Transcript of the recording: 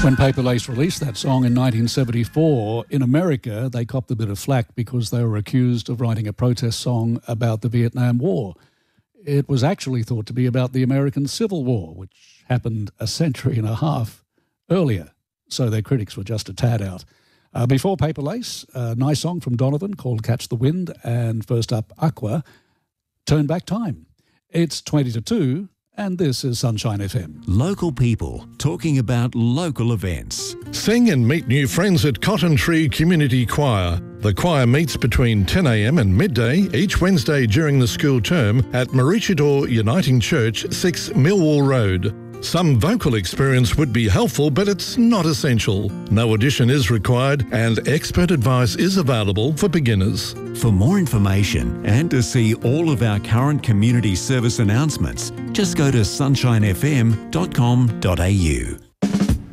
When Paper Lace released that song in 1974, in America, they copped a bit of flack because they were accused of writing a protest song about the Vietnam War. It was actually thought to be about the American Civil War, which happened a century and a half earlier, so their critics were just a tad out. Before Paper Lace, a nice song from Donovan called Catch the Wind, and first up, Aqua, Turn Back Time. It's 20 to 2, and this is Sunshine FM. Local people talking about local events. Sing and meet new friends at Cotton Tree Community Choir. The choir meets between 10 a.m. and midday each Wednesday during the school term at Maroochydore Uniting Church, 6 Millwall Road. Some vocal experience would be helpful, but it's not essential. No audition is required, and expert advice is available for beginners. For more information and to see all of our current community service announcements, just go to sunshinefm.com.au.